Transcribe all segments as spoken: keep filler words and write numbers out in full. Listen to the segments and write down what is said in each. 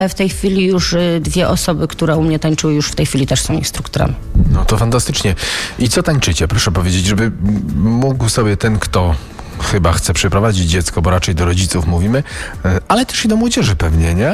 W tej chwili już dwie osoby, które u mnie tańczyły, już w tej chwili też są instruktorami. No to fantastycznie. I co tańczycie? Proszę powiedzieć, żeby mógł sobie ten, kto chyba chce przyprowadzić dziecko, bo raczej do rodziców mówimy, ale też i do młodzieży pewnie, nie?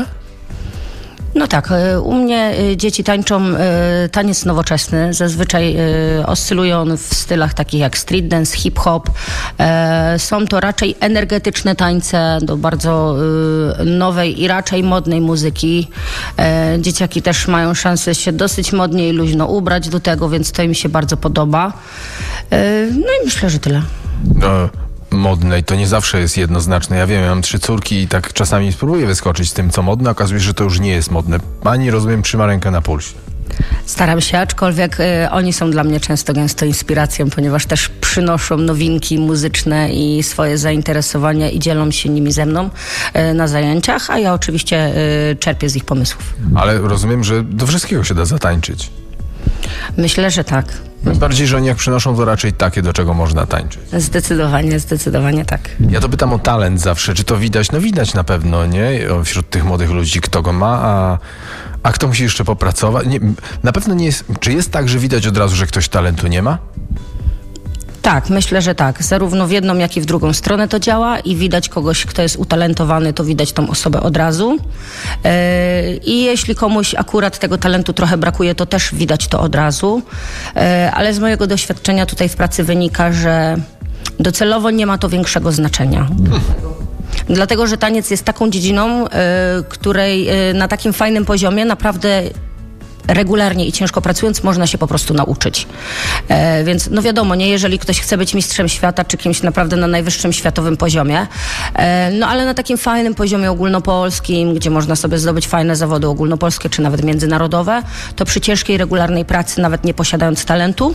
No tak, u mnie dzieci tańczą taniec nowoczesny, zazwyczaj oscyluje on w stylach takich jak street dance, hip-hop. Są to raczej energetyczne tańce do bardzo nowej i raczej modnej muzyki. Dzieciaki też mają szansę się dosyć modnie i luźno ubrać do tego, więc to im się bardzo podoba. No i myślę, że tyle. No. Modne i to nie zawsze jest jednoznaczne. Ja wiem, ja mam trzy córki i tak czasami spróbuję wyskoczyć z tym, co modne, okazuje się, że to już nie jest modne. Pani, rozumiem, trzyma rękę na pulsie. Staram się, aczkolwiek y, oni są dla mnie często gęsto inspiracją, ponieważ też przynoszą nowinki muzyczne i swoje zainteresowania i dzielą się nimi ze mną y, na zajęciach, a ja oczywiście y, czerpię z ich pomysłów. Ale rozumiem, że do wszystkiego się da zatańczyć. Myślę, że tak. Bardziej, że oni jak przynoszą, to raczej takie, do czego można tańczyć. Zdecydowanie, zdecydowanie tak. Ja to pytam o talent zawsze. Czy to widać? No widać na pewno, nie? Wśród tych młodych ludzi, kto go ma, a, a kto musi jeszcze popracować. Nie, na pewno nie jest... Czy jest tak, że widać od razu, że ktoś talentu nie ma? Tak, myślę, że tak. Zarówno w jedną, jak i w drugą stronę to działa i widać kogoś, kto jest utalentowany, to widać tą osobę od razu. Yy, I jeśli komuś akurat tego talentu trochę brakuje, to też widać to od razu. Yy, ale z mojego doświadczenia tutaj w pracy wynika, że docelowo nie ma to większego znaczenia. Hmm. Dlatego, że taniec jest taką dziedziną, yy, której yy, na takim fajnym poziomie naprawdę regularnie i ciężko pracując można się po prostu nauczyć. E, więc no wiadomo, nie, jeżeli ktoś chce być mistrzem świata czy kimś naprawdę na najwyższym światowym poziomie, e, no ale na takim fajnym poziomie ogólnopolskim, gdzie można sobie zdobyć fajne zawody ogólnopolskie czy nawet międzynarodowe, to przy ciężkiej, regularnej pracy, nawet nie posiadając talentu,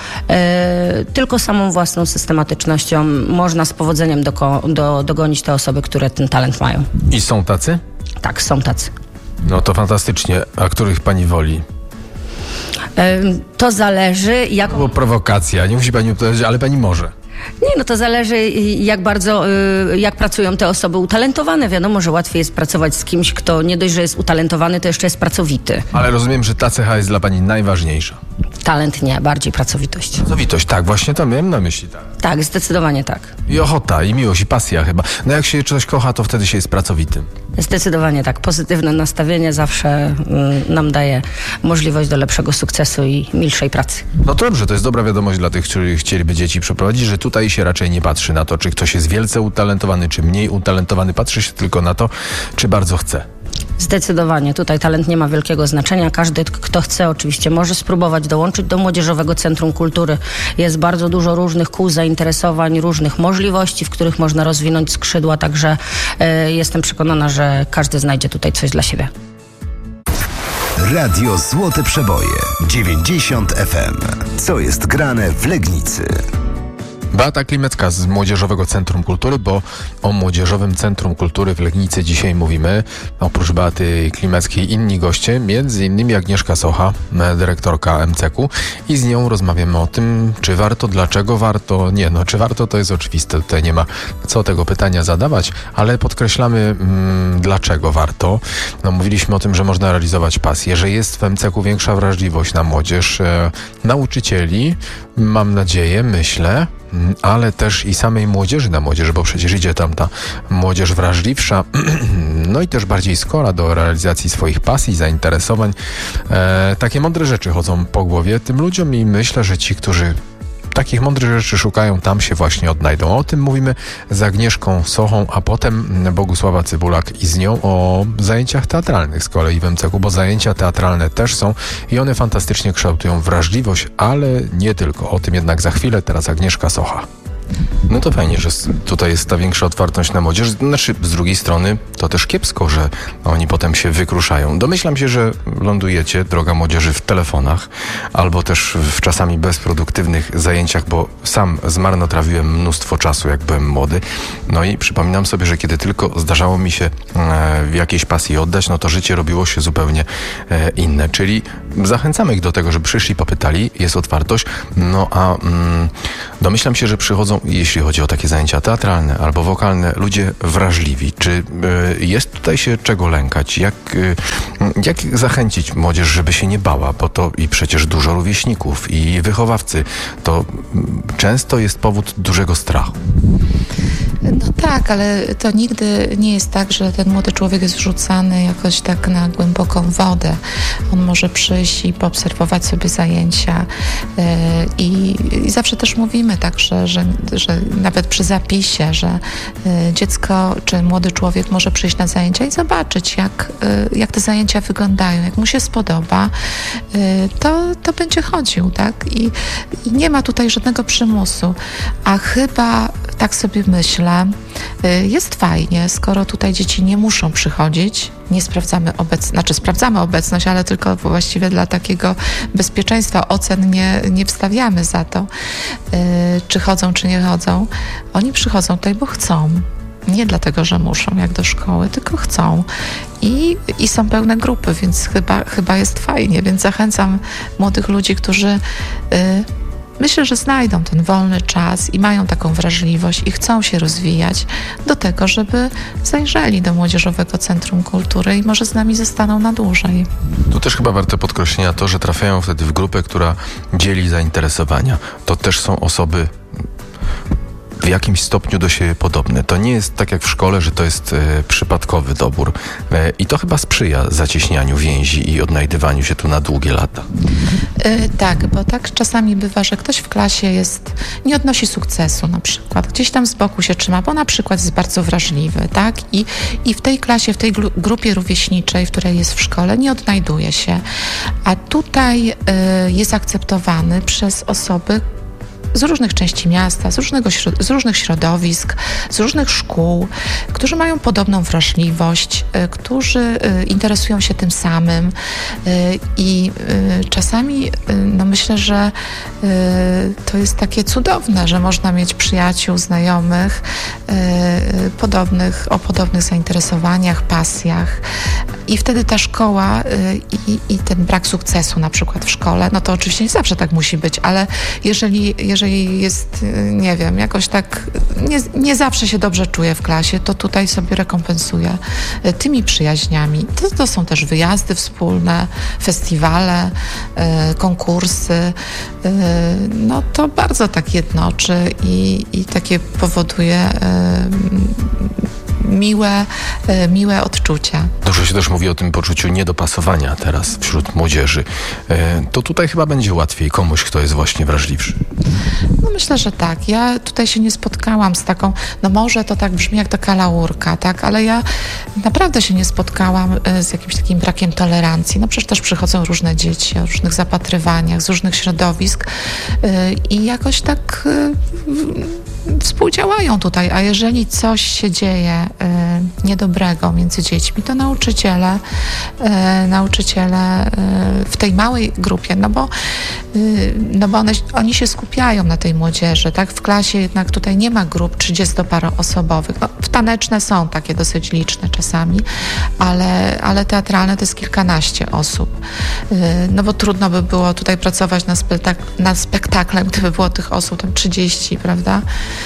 e, tylko samą własną systematycznością można z powodzeniem doko, do, dogonić te osoby, które ten talent mają. I są tacy? Tak, są tacy. No to fantastycznie. A których pani woli? To zależy, jak... To była prowokacja. Nie musi pani odpowiedzieć, ale pani może. Nie, no to zależy, jak bardzo, jak pracują te osoby utalentowane. Wiadomo, że łatwiej jest pracować z kimś, kto nie dość, że jest utalentowany, to jeszcze jest pracowity. Ale rozumiem, że ta cecha jest dla pani najważniejsza. Talent nie, bardziej pracowitość. Pracowitość, tak, właśnie to miałem na myśli, tak. Tak, zdecydowanie tak. I ochota, i miłość, i pasja chyba. No jak się coś kocha, to wtedy się jest pracowitym. Zdecydowanie tak. Pozytywne nastawienie zawsze y, nam daje możliwość do lepszego sukcesu i milszej pracy. No to dobrze, to jest dobra wiadomość dla tych, którzy chcieliby dzieci przeprowadzić, że tutaj się raczej nie patrzy na to, czy ktoś jest wielce utalentowany, czy mniej utalentowany. Patrzy się tylko na to, czy bardzo chce. Zdecydowanie. Tutaj talent nie ma wielkiego znaczenia. Każdy, kto chce, oczywiście może spróbować dołączyć do Młodzieżowego Centrum Kultury. Jest bardzo dużo różnych kół zainteresowań, różnych możliwości, w których można rozwinąć skrzydła, także y, jestem przekonana, że każdy znajdzie tutaj coś dla siebie. Radio Złote Przeboje dziewięćdziesiąt F M. Co jest grane w Legnicy? Beata Klimecka z Młodzieżowego Centrum Kultury, bo o Młodzieżowym Centrum Kultury w Legnicy dzisiaj mówimy. Oprócz Beaty Klimeckiej inni goście, między innymi Agnieszka Socha, dyrektorka M C K-u, i z nią rozmawiamy o tym, czy warto, dlaczego warto. Nie, no czy warto, to jest oczywiste, tutaj nie ma co tego pytania zadawać, ale podkreślamy mm, dlaczego warto. No mówiliśmy o tym, że można realizować pasję, że jest w M C K-u większa wrażliwość na młodzież, e, nauczycieli, mam nadzieję, myślę, ale też i samej młodzieży na młodzież, bo przecież idzie tam ta młodzież wrażliwsza, no i też bardziej skora do realizacji swoich pasji, zainteresowań. E, takie mądre rzeczy chodzą po głowie tym ludziom i myślę, że ci, którzy takich mądrych rzeczy szukają, tam się właśnie odnajdą. O tym mówimy z Agnieszką Sochą, a potem Bogusława Cybulak i z nią o zajęciach teatralnych z kolei w M C K-u, bo zajęcia teatralne też są i one fantastycznie kształtują wrażliwość, ale nie tylko. O tym jednak za chwilę. Teraz Agnieszka Socha. No to fajnie, że tutaj jest ta większa otwartość na młodzież. Znaczy, z drugiej strony to też kiepsko, że oni potem się wykruszają. Domyślam się, że lądujecie, droga młodzieży, w telefonach albo też w czasami bezproduktywnych zajęciach, bo sam zmarnotrawiłem mnóstwo czasu, jak byłem młody. No i przypominam sobie, że kiedy tylko zdarzało mi się w jakiejś pasji oddać, no to życie robiło się zupełnie inne. Czyli zachęcamy ich do tego, żeby przyszli, popytali, jest otwartość, no a mm, domyślam się, że przychodzą, jeśli chodzi o takie zajęcia teatralne albo wokalne, ludzie wrażliwi. Czy y, jest tutaj się czego lękać? Jak, y, jak zachęcić młodzież, żeby się nie bała? Bo to i przecież dużo rówieśników i wychowawcy. To y, często jest powód dużego strachu. No tak, ale to nigdy nie jest tak, że ten młody człowiek jest wrzucany jakoś tak na głęboką wodę. On może przyjść i poobserwować sobie zajęcia yy, i, i zawsze też mówimy tak, że, że, że nawet przy zapisie, że yy, dziecko czy młody człowiek może przyjść na zajęcia i zobaczyć, jak, yy, jak te zajęcia wyglądają. Jak mu się spodoba, yy, to, to będzie chodził, tak? I, I nie ma tutaj żadnego przymusu. A chyba tak sobie myślę, jest fajnie, skoro tutaj dzieci nie muszą przychodzić, nie sprawdzamy obecności, znaczy sprawdzamy obecność, ale tylko właściwie dla takiego bezpieczeństwa ocen nie, nie wstawiamy za to, yy, czy chodzą, czy nie chodzą. Oni przychodzą tutaj, bo chcą. Nie dlatego, że muszą, jak do szkoły, tylko chcą. I, i są pełne grupy, więc chyba, chyba jest fajnie. Więc zachęcam młodych ludzi, którzy yy, myślę, że znajdą ten wolny czas i mają taką wrażliwość i chcą się rozwijać do tego, żeby zajrzeli do Młodzieżowego Centrum Kultury i może z nami zostaną na dłużej. Tu też chyba warte podkreślenia to, że trafiają wtedy w grupę, która dzieli zainteresowania. To też są osoby w jakimś stopniu do siebie podobne. To nie jest tak jak w szkole, że to jest e, przypadkowy dobór. E, I to chyba sprzyja zacieśnianiu więzi i odnajdywaniu się tu na długie lata. Yy, tak, bo tak czasami bywa, że ktoś w klasie jest, nie odnosi sukcesu na przykład. Gdzieś tam z boku się trzyma, bo na przykład jest bardzo wrażliwy, tak? I, i w tej klasie, w tej gru- grupie rówieśniczej, w której jest w szkole, nie odnajduje się. A tutaj yy, jest akceptowany przez osoby z różnych części miasta, z, różnego, z różnych środowisk, z różnych szkół, którzy mają podobną wrażliwość, y, którzy y, interesują się tym samym y, i y, czasami y, no myślę, że y, to jest takie cudowne, że można mieć przyjaciół, znajomych y, podobnych, o podobnych zainteresowaniach, pasjach i wtedy ta szkoła y, i, i ten brak sukcesu na przykład w szkole, no to oczywiście nie zawsze tak musi być, ale jeżeli, jeżeli Jeżeli jest, nie wiem, jakoś tak nie, nie zawsze się dobrze czuje w klasie, to tutaj sobie rekompensuje tymi przyjaźniami. To, to są też wyjazdy wspólne, festiwale, y, konkursy. Y, no to bardzo tak jednoczy i, i takie powoduje y, miłe, y, miłe odczucia. Dużo się też mówi o tym poczuciu niedopasowania teraz wśród młodzieży. E, to tutaj chyba będzie łatwiej komuś, kto jest właśnie wrażliwszy. No myślę, że tak. Ja tutaj się nie spotkałam z taką, no może to tak brzmi jak taka laurka, tak, ale ja naprawdę się nie spotkałam z jakimś takim brakiem tolerancji. No przecież też przychodzą różne dzieci o różnych zapatrywaniach, z różnych środowisk yy, i jakoś tak yy, współdziałają tutaj, a jeżeli coś się dzieje yy, niedobrego między dziećmi, to nauczyciele, yy, nauczyciele yy, w tej małej grupie, no bo, yy, no bo one, oni się skupiają na tej młodzieży, tak? W klasie jednak tutaj nie ma grup trzydziestoparoosobowych. No, taneczne są takie dosyć liczne czasami, ale, ale teatralne to jest kilkanaście osób. Yy, no bo trudno by było tutaj pracować na, spektak- na spektaklem, gdyby było tych osób tam trzydzieści, prawda?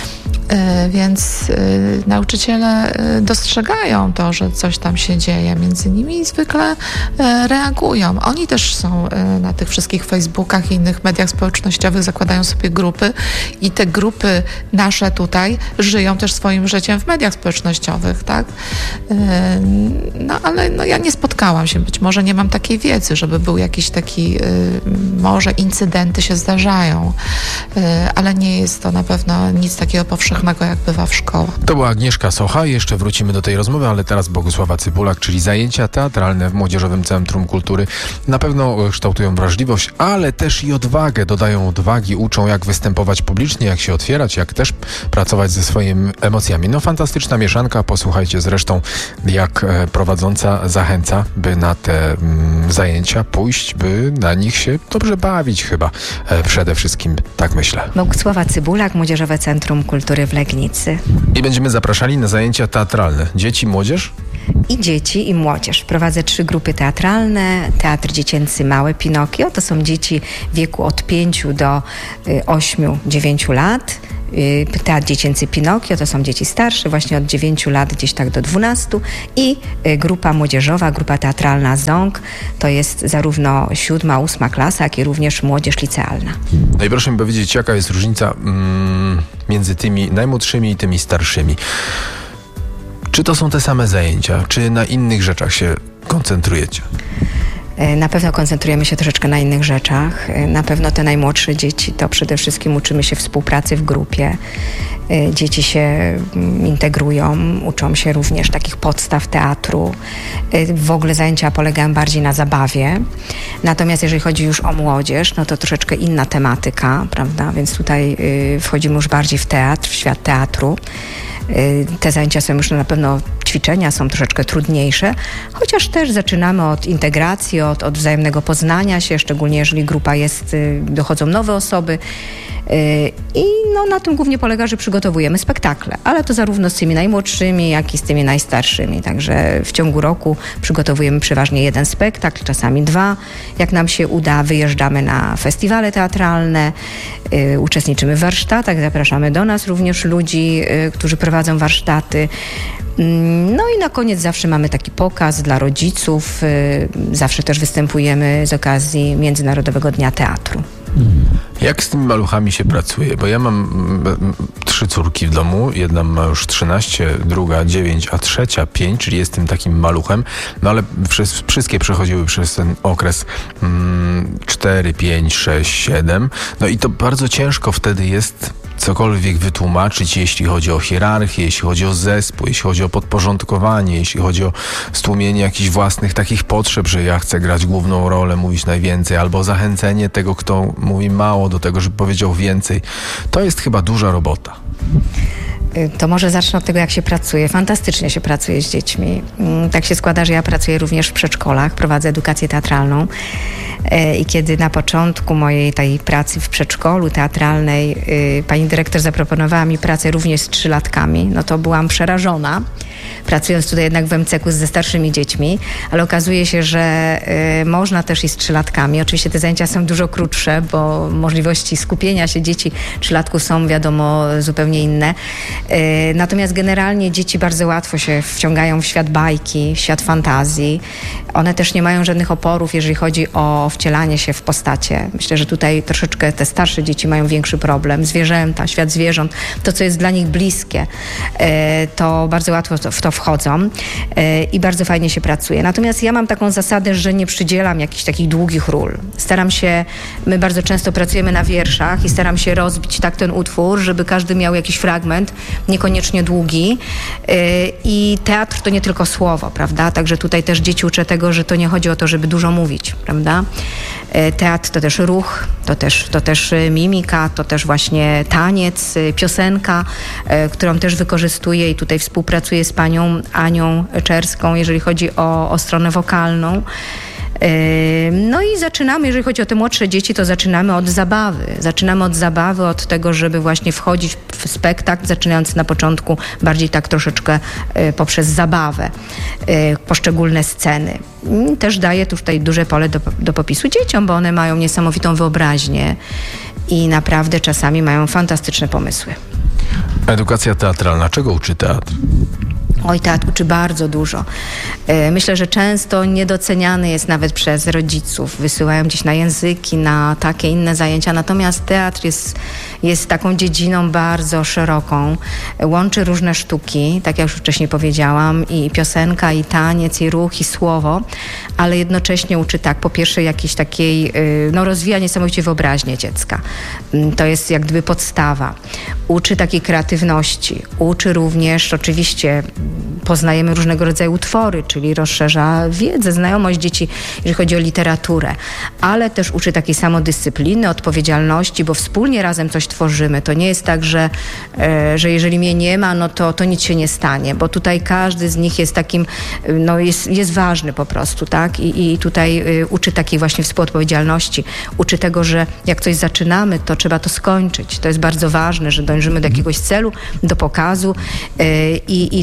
Yy, więc yy, nauczyciele yy, dostrzegają to, że coś tam się dzieje między nimi i zwykle yy, reagują. Oni też są yy, na tych wszystkich Facebookach i innych mediach społecznościowych, zakładają sobie grupy i te grupy nasze tutaj żyją też swoim życiem w mediach społecznościowych, tak? Yy, no ale no, ja nie spotkałam się, być może nie mam takiej wiedzy, żeby był jakiś taki, yy, może incydenty się zdarzają, yy, ale nie jest to na pewno nic takiego powszechnego, jak bywa w szkołach. To była Agnieszka Socha. Jeszcze wrócimy do tej rozmowy, ale teraz Bogusława Cybulak, czyli zajęcia teatralne w Młodzieżowym Centrum Kultury na pewno kształtują wrażliwość, ale też i odwagę. Dodają odwagi, uczą jak występować publicznie, jak się otwierać, jak też pracować ze swoimi emocjami. No fantastyczna mieszanka. Posłuchajcie zresztą, jak prowadząca zachęca, by na te mm, zajęcia pójść, by na nich się dobrze bawić chyba. E, przede wszystkim, tak myślę. Bogusława Cybulak, Młodzieżowe Centrum Kultury w Legnicy. I będziemy zapraszali na zajęcia teatralne. Dzieci, młodzież? i dzieci, i młodzież. Prowadzę trzy grupy teatralne. Teatr dziecięcy Małe Pinokio to są dzieci w wieku od pięciu do ośmiu dziewięciu lat. Teatr dziecięcy Pinokio to są dzieci starsze, właśnie od dziewięciu lat gdzieś tak do dwunastu i grupa młodzieżowa, grupa teatralna Ząg to jest zarówno siódma, ósma klasa, jak i również młodzież licealna. No i proszę mi powiedzieć, jaka jest różnica mm, między tymi najmłodszymi i tymi starszymi? Czy to są te same zajęcia, czy na innych rzeczach się koncentrujecie? Na pewno koncentrujemy się troszeczkę na innych rzeczach. Na pewno te najmłodsze dzieci to przede wszystkim uczymy się współpracy w grupie. Dzieci się integrują, uczą się również takich podstaw teatru. W ogóle zajęcia polegają bardziej na zabawie. Natomiast jeżeli chodzi już o młodzież, no to troszeczkę inna tematyka, prawda? Więc tutaj wchodzimy już bardziej w teatr, w świat teatru. Te zajęcia są już na pewno, ćwiczenia są troszeczkę trudniejsze, chociaż też zaczynamy od integracji, od, od wzajemnego poznania się, szczególnie jeżeli grupa jest, dochodzą nowe osoby. I no, na tym głównie polega, że przygotowujemy spektakle, ale to zarówno z tymi najmłodszymi, jak i z tymi najstarszymi. Także w ciągu roku przygotowujemy przeważnie jeden spektakl, czasami dwa. Jak nam się uda, wyjeżdżamy na festiwale teatralne, y, uczestniczymy w warsztatach, zapraszamy do nas również ludzi, y, którzy prowadzą warsztaty. No i na koniec zawsze mamy taki pokaz dla rodziców. Y, zawsze też występujemy z okazji Międzynarodowego Dnia Teatru. Jak z tymi maluchami się pracuje? Bo ja mam m, trzy córki w domu. Jedna ma już trzynaście, druga dziewięć, a trzecia pięć, czyli jestem takim maluchem. No ale przez, wszystkie przechodziły przez ten okres mm, cztery, pięć, sześć, siedem. No i to bardzo ciężko wtedy jest cokolwiek wytłumaczyć, jeśli chodzi o hierarchię, jeśli chodzi o zespół, jeśli chodzi o podporządkowanie, jeśli chodzi o stłumienie jakichś własnych takich potrzeb, że ja chcę grać główną rolę, mówić najwięcej, albo zachęcenie tego, kto mówi mało, do tego, żeby powiedział więcej. To jest chyba duża robota. To może zacznę od tego, jak się pracuje. Fantastycznie się pracuje z dziećmi. Tak się składa, że ja pracuję również w przedszkolach, prowadzę edukację teatralną. I kiedy na początku mojej tej pracy w przedszkolu teatralnej pani dyrektor zaproponowała mi pracę również z trzylatkami, no to byłam przerażona, pracując tutaj jednak w em ce ku ze starszymi dziećmi, ale okazuje się, że y, można też i z trzylatkami. Oczywiście te zajęcia są dużo krótsze, bo możliwości skupienia się dzieci trzylatków są, wiadomo, zupełnie inne. Y, natomiast generalnie dzieci bardzo łatwo się wciągają w świat bajki, w świat fantazji. One też nie mają żadnych oporów, jeżeli chodzi o wcielanie się w postacie. Myślę, że tutaj troszeczkę te starsze dzieci mają większy problem. Zwierzęta, świat zwierząt, to, co jest dla nich bliskie, y, to bardzo łatwo w to wchodzą y, i bardzo fajnie się pracuje. Natomiast ja mam taką zasadę, że nie przydzielam jakichś takich długich ról. Staram się, my bardzo często pracujemy na wierszach i staram się rozbić tak ten utwór, żeby każdy miał jakiś fragment, niekoniecznie długi. Y, I teatr to nie tylko słowo, prawda? Także tutaj też dzieci uczę tego, że to nie chodzi o to, żeby dużo mówić, prawda? Y, teatr to też ruch, to też, to też mimika, to też właśnie taniec, piosenka, y, którą też wykorzystuję i tutaj współpracuję z panią Anią Czerską, jeżeli chodzi o, o stronę wokalną. No i zaczynamy, jeżeli chodzi o te młodsze dzieci, to zaczynamy od zabawy. Zaczynamy od zabawy, od tego, żeby właśnie wchodzić w spektakl, zaczynając na początku bardziej tak troszeczkę poprzez zabawę, poszczególne sceny. Też daję tutaj duże pole do, do popisu dzieciom, bo one mają niesamowitą wyobraźnię i naprawdę czasami mają fantastyczne pomysły. Edukacja teatralna. Czego uczy teatr? Oj, teatr uczy bardzo dużo. Myślę, że często niedoceniany jest nawet przez rodziców. Wysyłają gdzieś na języki, na takie inne zajęcia. Natomiast teatr jest, jest taką dziedziną bardzo szeroką. Łączy różne sztuki, tak jak już wcześniej powiedziałam, i piosenka, i taniec, i ruch, i słowo, ale jednocześnie uczy tak, po pierwsze jakiejś takiej, no rozwija niesamowicie wyobraźnię dziecka. To jest jak gdyby podstawa. Uczy takiej kreatywności. Uczy również, oczywiście poznajemy różnego rodzaju utwory, czyli rozszerza wiedzę, znajomość dzieci, jeżeli chodzi o literaturę, ale też uczy takiej samodyscypliny, odpowiedzialności, bo wspólnie razem coś tworzymy. To nie jest tak, że, e, że jeżeli mnie nie ma, no to, to nic się nie stanie, bo tutaj każdy z nich jest takim, no jest, jest ważny po prostu, tak? I, i tutaj y, uczy takiej właśnie współodpowiedzialności, uczy tego, że jak coś zaczynamy, to trzeba to skończyć. To jest bardzo ważne, że dążymy do jakiegoś celu, do pokazu y, i, i tutaj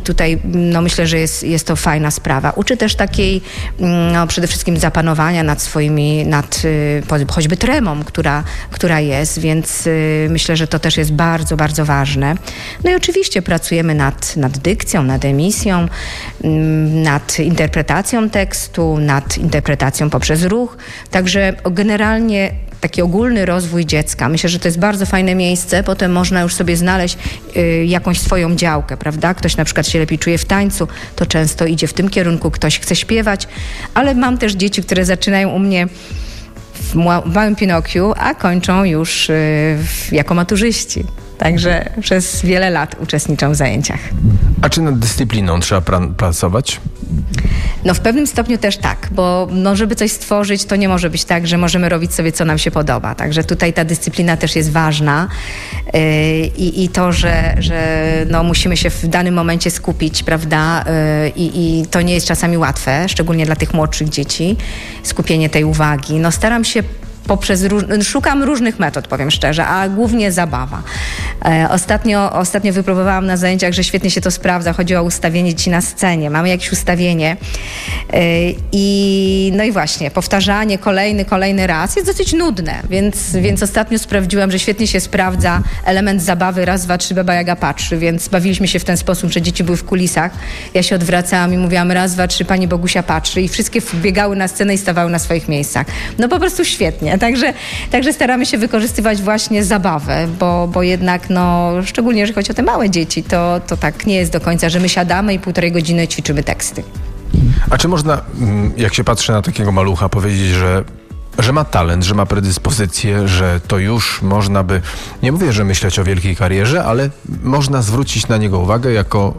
no myślę, że jest, jest to fajna sprawa. Uczy też takiej, no przede wszystkim zapanowania nad swoimi, nad choćby tremą, która, która jest, więc myślę, że to też jest bardzo, bardzo ważne. No i oczywiście pracujemy nad, nad dykcją, nad emisją, nad interpretacją tekstu, nad interpretacją poprzez ruch. Także generalnie taki ogólny rozwój dziecka. Myślę, że to jest bardzo fajne miejsce. Potem można już sobie znaleźć y, jakąś swoją działkę, prawda? Ktoś na przykład się lepiej czuje w tańcu, to często idzie w tym kierunku, ktoś chce śpiewać, ale mam też dzieci, które zaczynają u mnie w małym Pinokiu, a kończą już y, w, jako maturzyści. Także przez wiele lat uczestniczą w zajęciach. A czy nad dyscypliną trzeba pra- pracować? No w pewnym stopniu też tak, bo no, żeby coś stworzyć, to nie może być tak, że możemy robić sobie, co nam się podoba. Także tutaj ta dyscyplina też jest ważna yy, i to, że, że no, musimy się w danym momencie skupić, prawda? Yy, i to nie jest czasami łatwe, szczególnie dla tych młodszych dzieci, skupienie tej uwagi. No staram się poprzez róż... szukam różnych metod, powiem szczerze, a głównie zabawa. E, ostatnio, ostatnio wypróbowałam na zajęciach, że świetnie się to sprawdza. Chodzi o ustawienie dzieci na scenie. Mamy jakieś ustawienie e, i no i właśnie, powtarzanie kolejny, kolejny raz jest dosyć nudne, więc, więc ostatnio sprawdziłam, że świetnie się sprawdza element zabawy raz, dwa, trzy, Baba Jaga patrzy, więc bawiliśmy się w ten sposób, że dzieci były w kulisach. Ja się odwracałam i mówiłam raz, dwa, trzy, Pani Bogusia patrzy i wszystkie biegały na scenę i stawały na swoich miejscach. No po prostu świetnie. Także, także staramy się wykorzystywać właśnie zabawę, bo, bo jednak, no, szczególnie jeżeli chodzi o te małe dzieci, to, to tak nie jest do końca, że my siadamy i półtorej godziny ćwiczymy teksty. A czy można, jak się patrzy na takiego malucha, powiedzieć, że, że ma talent, że ma predyspozycję, że to już można by, nie mówię, że myśleć o wielkiej karierze, ale można zwrócić na niego uwagę jako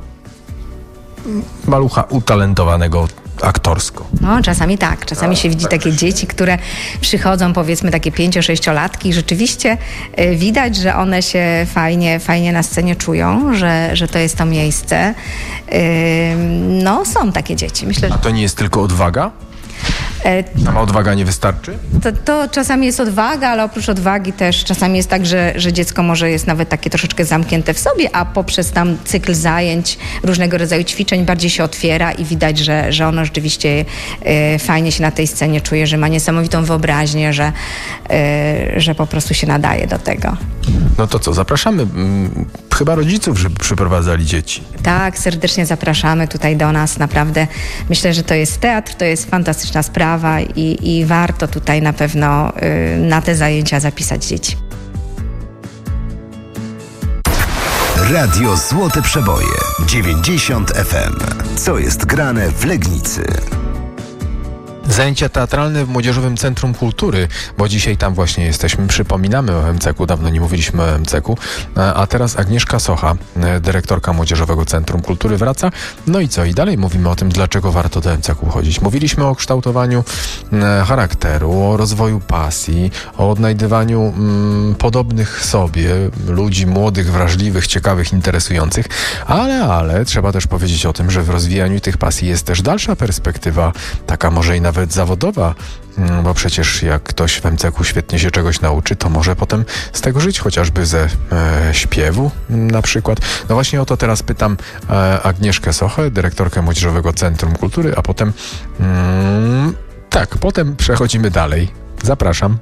malucha utalentowanego aktorsko? No, czasami tak. Czasami się widzi takie dzieci, które przychodzą, powiedzmy, takie pięcio-sześciolatki i rzeczywiście y, widać, że one się fajnie, fajnie na scenie czują, że, że to jest to miejsce. Y, no, są takie dzieci. Myślę, że... A to nie jest tylko odwaga? Sama odwaga nie wystarczy? To, to czasami jest odwaga, ale oprócz odwagi też czasami jest tak, że, że dziecko może jest nawet takie troszeczkę zamknięte w sobie, a poprzez tam cykl zajęć, różnego rodzaju ćwiczeń bardziej się otwiera i widać, że, że ono rzeczywiście y, fajnie się na tej scenie czuje, że ma niesamowitą wyobraźnię, że, y, że po prostu się nadaje do tego. No to co, zapraszamy hmm, chyba rodziców, żeby przyprowadzali dzieci. Tak, serdecznie zapraszamy tutaj do nas. Naprawdę myślę, że to jest teatr, to jest fantastyczna sprawa i, i warto tutaj na pewno y, na te zajęcia zapisać dzieci. Radio Złote Przeboje dziewięćdziesiąt F M. Co jest grane w Legnicy? Zajęcia teatralne w Młodzieżowym Centrum Kultury, bo dzisiaj tam właśnie jesteśmy, przypominamy o em ce ku, dawno nie mówiliśmy o em ce ku, a teraz Agnieszka Socha, dyrektorka Młodzieżowego Centrum Kultury wraca. No i co? I dalej mówimy o tym, dlaczego warto do em ce ku chodzić. Mówiliśmy o kształtowaniu charakteru, o rozwoju pasji, o odnajdywaniu mm, podobnych sobie ludzi młodych, wrażliwych, ciekawych, interesujących, ale, ale trzeba też powiedzieć o tym, że w rozwijaniu tych pasji jest też dalsza perspektywa, taka może i nawet nawet zawodowa, bo przecież jak ktoś w em ce ku świetnie się czegoś nauczy, to może potem z tego żyć, chociażby ze e, śpiewu na przykład. No właśnie o to teraz pytam e, Agnieszkę Sochę, dyrektorkę Młodzieżowego Centrum Kultury, a potem mm, tak, potem przechodzimy dalej. Zapraszam.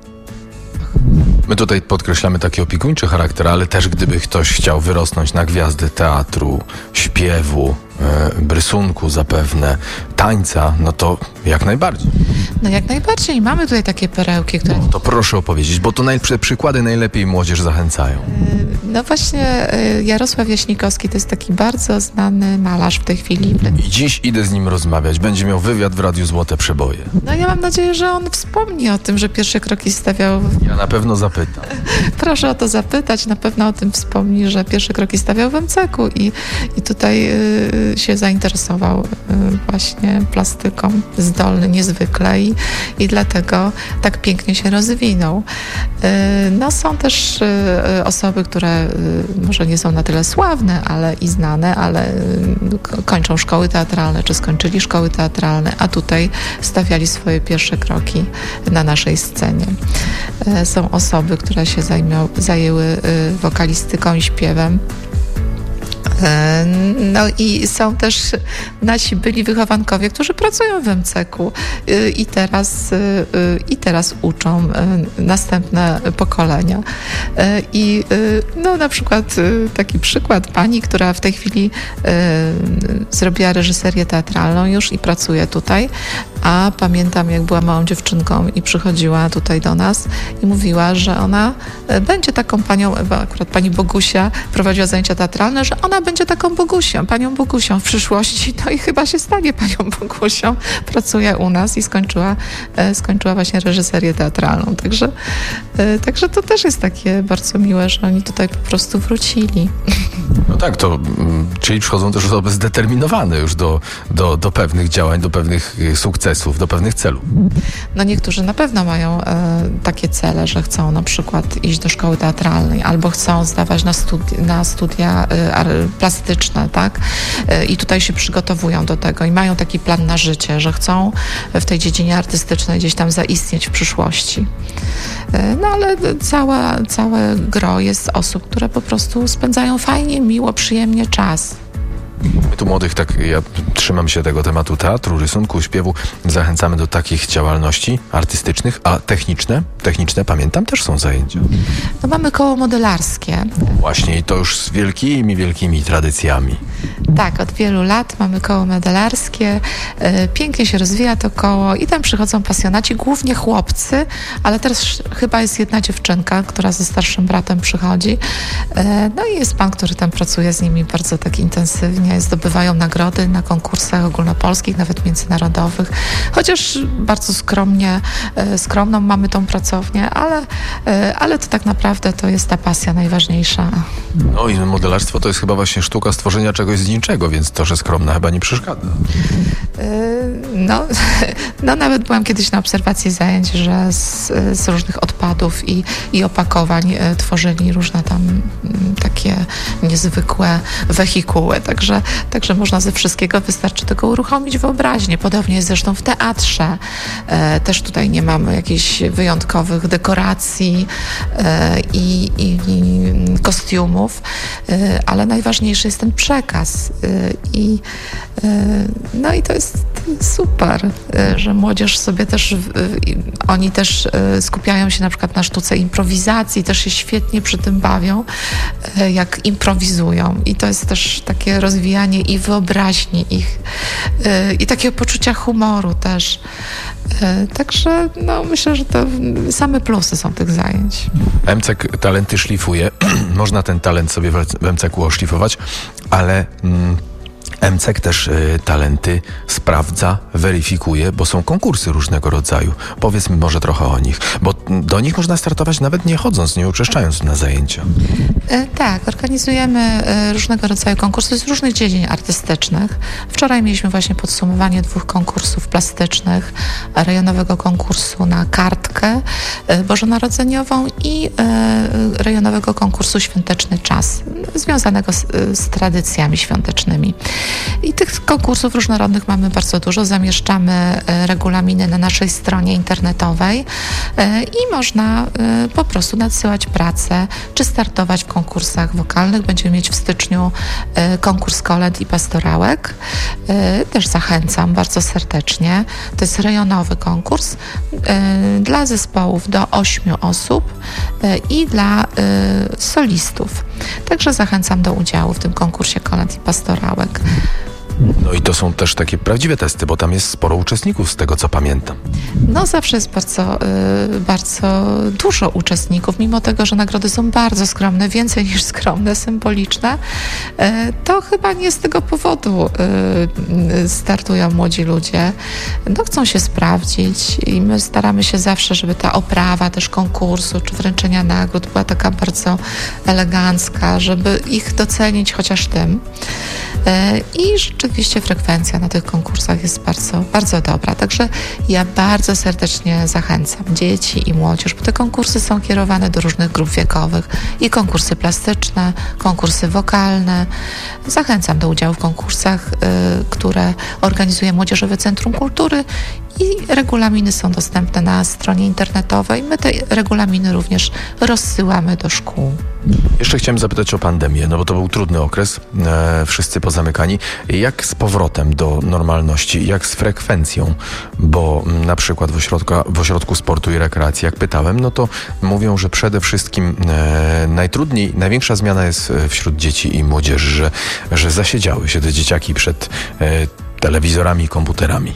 My tutaj podkreślamy taki opiekuńczy charakter, ale też gdyby ktoś chciał wyrosnąć na gwiazdę teatru, śpiewu, e, rysunku zapewne, tańca, no to jak najbardziej. No jak najbardziej. Mamy tutaj takie perełki, które... No to proszę opowiedzieć, bo to najlepsze przykłady najlepiej młodzież zachęcają. No właśnie Jarosław Jaśnikowski to jest taki bardzo znany malarz w tej chwili. I dziś idę z nim rozmawiać. Będzie miał wywiad w Radiu Złote Przeboje. No ja mam nadzieję, że on wspomni o tym, że pierwsze kroki stawiał... Ja na pewno zapytam. Proszę o to zapytać. Na pewno o tym wspomni, że pierwsze kroki stawiał w em ce ku i, i tutaj y, się zainteresował y, właśnie plastyką. Zdolny niezwykle i, i dlatego tak pięknie się rozwinął. Y, no są też y, osoby, które y, może nie są na tyle sławne, ale i znane, ale y, kończą szkoły teatralne, czy skończyli szkoły teatralne, a tutaj stawiali swoje pierwsze kroki na naszej scenie. Y, są osoby, które się zajmią, zajęły y, wokalistyką i śpiewem. No i są też nasi byli wychowankowie, którzy pracują w em ce ku i teraz, i teraz uczą następne pokolenia. I no na przykład taki przykład pani, która w tej chwili zrobiła reżyserię teatralną już i pracuje tutaj, a pamiętam, jak była małą dziewczynką i przychodziła tutaj do nas i mówiła, że ona będzie taką panią, bo akurat pani Bogusia prowadziła zajęcia teatralne, że ona będzie taką Bogusią, panią Bogusią w przyszłości, no i chyba się stanie panią Bogusią. Pracuje u nas i skończyła, skończyła właśnie reżyserię teatralną. Także, także to też jest takie bardzo miłe, że oni tutaj po prostu wrócili. No tak, to czyli przychodzą też osoby zdeterminowane już do, do, do pewnych działań, do pewnych sukcesów, do pewnych celów. No niektórzy na pewno mają e, takie cele, że chcą na przykład iść do szkoły teatralnej albo chcą zdawać na, studi- na studia e, plastyczne, tak? E, I tutaj się przygotowują do tego i mają taki plan na życie, że chcą w tej dziedzinie artystycznej gdzieś tam zaistnieć w przyszłości. E, no ale cała, całe gro jest osób, które po prostu spędzają fajnie, miło, przyjemnie czas. My tu młodych, tak ja trzymam się tego tematu teatru, rysunku, śpiewu, zachęcamy do takich działalności artystycznych, a techniczne, techniczne pamiętam, też są zajęcia. No mamy koło modelarskie. Właśnie i to już z wielkimi, wielkimi tradycjami. Tak, od wielu lat mamy koło modelarskie, e, pięknie się rozwija to koło i tam przychodzą pasjonaci, głównie chłopcy, ale teraz chyba jest jedna dziewczynka, która ze starszym bratem przychodzi. E, no i jest pan, który tam pracuje z nimi bardzo tak intensywnie, zdobywają nagrody na konkursach ogólnopolskich, nawet międzynarodowych, chociaż bardzo skromnie, e, skromną mamy tą pracownię, ale, e, ale to tak naprawdę to jest ta pasja najważniejsza. No i modelarstwo to jest chyba właśnie sztuka stworzenia czegoś z niczego, więc to, że skromna chyba nie przeszkadza. No, no nawet byłam kiedyś na obserwacji zajęć, że z, z różnych odpadów i, i opakowań tworzyli różne tam takie niezwykłe wehikuły, także, także można ze wszystkiego, wystarczy tego uruchomić wyobraźnię. Podobnie jest zresztą w teatrze. E, też tutaj nie mamy jakichś wyjątkowych dekoracji e, i, i, i kostiumów, e, ale najważniejszy jest ten przekaz. E, i, e, no i to jest super, e, że młodzież sobie też, e, oni też e, skupiają się na przykład na sztuce improwizacji, też się świetnie przy tym bawią, e, jak improwizują. I to jest też takie rozwijanie i wyobraźni ich e, i takiego poczucia humoru też. E, także no, myślę, że to same plusy są tych zajęć. em ce ka talenty szlifuje. Można ten talent sobie w em ce ku oszlifować, ale mm, em ce ka też y, talenty sprawdza, weryfikuje, bo są konkursy różnego rodzaju. Powiedzmy może trochę o nich, bo do nich można startować nawet nie chodząc, nie uczęszczając na zajęcia. E, tak, organizujemy e, różnego rodzaju konkursy z różnych dziedzin artystycznych. Wczoraj mieliśmy właśnie podsumowanie dwóch konkursów plastycznych, rejonowego konkursu na kartkę e, bożonarodzeniową i e, rejonowego konkursu Świąteczny Czas, związanego z, z tradycjami świątecznymi. I tych konkursów różnorodnych mamy bardzo dużo. Zamieszczamy e, regulaminy na naszej stronie internetowej e, i można e, po prostu nadsyłać pracę, czy startować w konkursach wokalnych. Będziemy mieć w styczniu e, konkurs kolęd i pastorałek. E, też zachęcam bardzo serdecznie. To jest rejonowy konkurs e, dla zespołów do ośmiu osób e, i dla e, solistów. Także zachęcam do udziału w tym konkursie kolęd i pastorałek. No i to są też takie prawdziwe testy, bo tam jest sporo uczestników z tego, co pamiętam. No zawsze jest bardzo, y, bardzo dużo uczestników, mimo tego, że nagrody są bardzo skromne, więcej niż skromne, symboliczne, y, to chyba nie z tego powodu y, startują młodzi ludzie. No chcą się sprawdzić i my staramy się zawsze, żeby ta oprawa też konkursu czy wręczenia nagród była taka bardzo elegancka, żeby ich docenić chociaż tym. I rzeczywiście rzeczywiście frekwencja na tych konkursach jest bardzo, bardzo dobra. Także ja bardzo serdecznie zachęcam dzieci i młodzież, bo te konkursy są kierowane do różnych grup wiekowych. I konkursy plastyczne, konkursy wokalne. Zachęcam do udziału w konkursach, y, które organizuje Młodzieżowe Centrum Kultury i regulaminy są dostępne na stronie internetowej. My te regulaminy również rozsyłamy do szkół. Jeszcze chciałem zapytać o pandemię, no bo to był trudny okres, e, wszyscy pozamykani. Jak z powrotem do normalności, jak z frekwencją? Bo m, na przykład w, ośrodka, w Ośrodku Sportu i Rekreacji, jak pytałem, no to mówią, że przede wszystkim e, najtrudniej, największa zmiana jest wśród dzieci i młodzieży, że, że zasiedziały się te dzieciaki przed e, telewizorami i komputerami.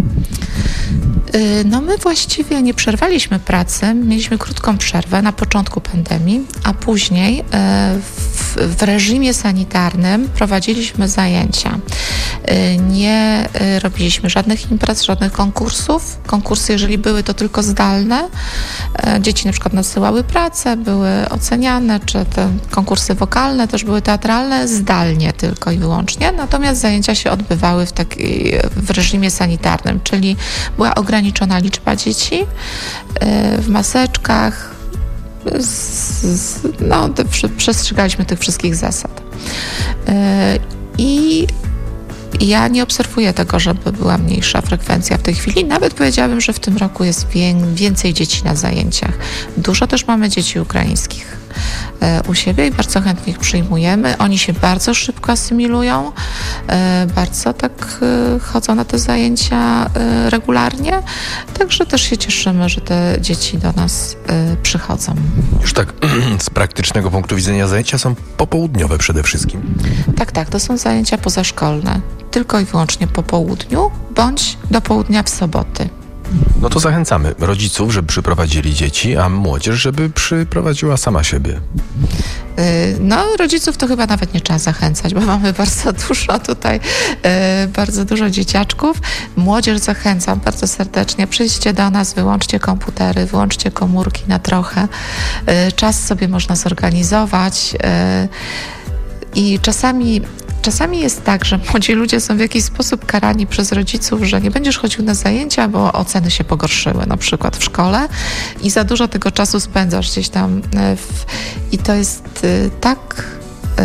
No my właściwie nie przerwaliśmy pracy, mieliśmy krótką przerwę na początku pandemii, a później w, w reżimie sanitarnym prowadziliśmy zajęcia. Nie robiliśmy żadnych imprez, żadnych konkursów. Konkursy, jeżeli były, to tylko zdalne. Dzieci na przykład nasyłały pracę, były oceniane, czy te konkursy wokalne też były teatralne, zdalnie tylko i wyłącznie. Natomiast zajęcia się odbywały w, taki, w reżimie sanitarnym, czyli była ograniczona liczba dzieci w maseczkach. Z, z, no, te, przestrzegaliśmy tych wszystkich zasad. I ja nie obserwuję tego, żeby była mniejsza frekwencja w tej chwili. Nawet powiedziałabym, że w tym roku jest więcej dzieci na zajęciach. Dużo też mamy dzieci ukraińskich u siebie i bardzo chętnie ich przyjmujemy. Oni się bardzo szybko asymilują, bardzo tak chodzą na te zajęcia regularnie, także też się cieszymy, że te dzieci do nas przychodzą. Już tak z praktycznego punktu widzenia zajęcia są popołudniowe przede wszystkim. Tak, tak, to są zajęcia pozaszkolne, tylko i wyłącznie po południu, bądź do południa w soboty. No to zachęcamy rodziców, żeby przyprowadzili dzieci, a młodzież, żeby przyprowadziła sama siebie. No, rodziców to chyba nawet nie trzeba zachęcać, bo mamy bardzo dużo tutaj, bardzo dużo dzieciaczków. Młodzież zachęcam bardzo serdecznie. Przyjdźcie do nas, wyłączcie komputery, wyłączcie komórki na trochę. Czas sobie można zorganizować i czasami Czasami jest tak, że młodzi ludzie są w jakiś sposób karani przez rodziców, że nie będziesz chodził na zajęcia, bo oceny się pogorszyły, na przykład w szkole i za dużo tego czasu spędzasz gdzieś tam w, i to jest y, tak y,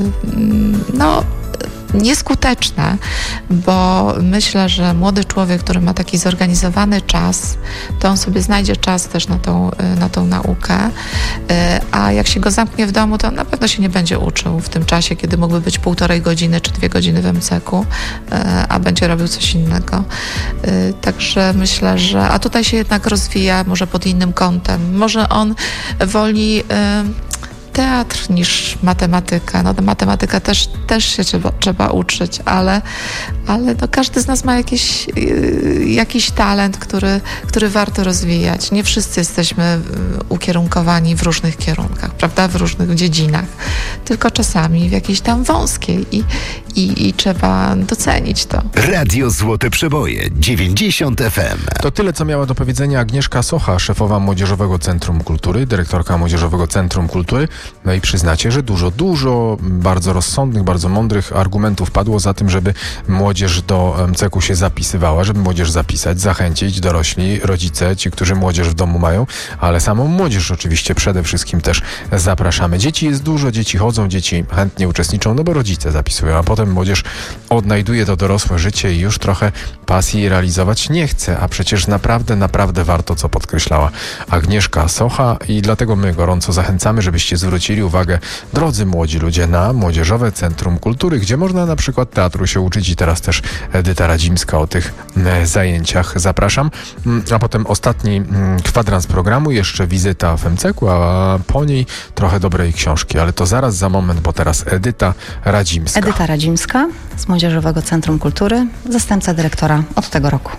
no nieskuteczne, bo myślę, że młody człowiek, który ma taki zorganizowany czas, to on sobie znajdzie czas też na tą, na tą naukę, a jak się go zamknie w domu, to on na pewno się nie będzie uczył w tym czasie, kiedy mógłby być półtorej godziny czy dwie godziny w em ce ku, a będzie robił coś innego. Także myślę, że a tutaj się jednak rozwija może pod innym kątem. Może on woli teatr niż matematyka. No, matematyka też, też się trzeba, trzeba uczyć, ale, ale no, każdy z nas ma jakiś, jakiś talent, który, który warto rozwijać. Nie wszyscy jesteśmy ukierunkowani w różnych kierunkach, prawda, w różnych dziedzinach, tylko czasami w jakiejś tam wąskiej i, i, i trzeba docenić to. Radio Złote Przeboje, dziewięćdziesiąt F M. To tyle, co miała do powiedzenia Agnieszka Socha, szefowa Młodzieżowego Centrum Kultury, dyrektorka Młodzieżowego Centrum Kultury. No i przyznacie, że dużo, dużo bardzo rozsądnych, bardzo mądrych argumentów padło za tym, żeby młodzież do em ce ku się zapisywała, żeby młodzież zapisać, zachęcić, dorośli, rodzice, ci, którzy młodzież w domu mają, ale samą młodzież oczywiście przede wszystkim też zapraszamy. Dzieci jest dużo, dzieci chodzą, dzieci chętnie uczestniczą, no bo rodzice zapisują, a potem młodzież odnajduje to dorosłe życie i już trochę pasji realizować nie chce, a przecież naprawdę, naprawdę warto, co podkreślała Agnieszka Socha i dlatego my gorąco zachęcamy, żebyście zwrócili uwagę, drodzy młodzi ludzie, na Młodzieżowe Centrum Kultury, gdzie można na przykład teatru się uczyć i teraz też Edyta Radzimska o tych zajęciach zapraszam. A potem ostatni kwadrans programu, jeszcze wizyta w em ce ku, a po niej trochę dobrej książki, ale to zaraz za moment, bo teraz Edyta Radzimska. Edyta Radzimska z Młodzieżowego Centrum Kultury, zastępca dyrektora od tego roku.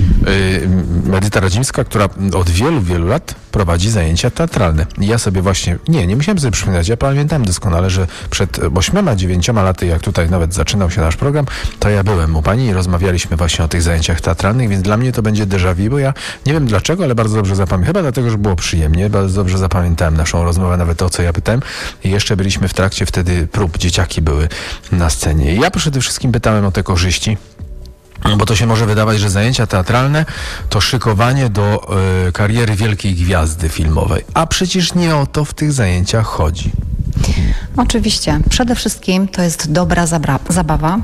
Edyta Radzimska, która od wielu, wielu lat prowadzi zajęcia teatralne. Ja sobie właśnie, nie, nie musiałem sobie przypominać, ja pamiętam doskonale, że przed ośmioma, dziewięcioma laty, jak tutaj nawet zaczynał się nasz program, to ja byłem u pani i rozmawialiśmy właśnie o tych zajęciach teatralnych, więc dla mnie to będzie déjà vu, bo ja nie wiem dlaczego, ale bardzo dobrze zapamiętam, chyba dlatego, że było przyjemnie, bardzo dobrze zapamiętałem naszą rozmowę, nawet to, co ja pytałem i jeszcze byliśmy w trakcie wtedy prób, dzieciaki były na scenie. I ja przede wszystkim wszystkim pytałem o te korzyści. Bo to się może wydawać, że zajęcia teatralne to szykowanie do y, kariery wielkiej gwiazdy filmowej. A przecież nie o to w tych zajęciach chodzi. Oczywiście. Przede wszystkim to jest dobra zabra- zabawa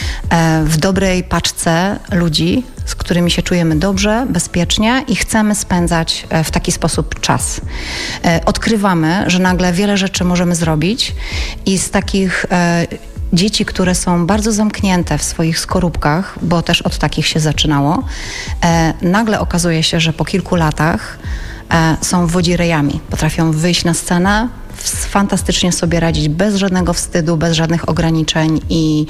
e, w dobrej paczce ludzi, z którymi się czujemy dobrze, bezpiecznie i chcemy spędzać e, w taki sposób czas. E, odkrywamy, że nagle wiele rzeczy możemy zrobić i z takich e, dzieci, które są bardzo zamknięte w swoich skorupkach, bo też od takich się zaczynało, e, nagle okazuje się, że po kilku latach e, są wodzirejami. Potrafią wyjść na scenę, fantastycznie sobie radzić bez żadnego wstydu, bez żadnych ograniczeń i,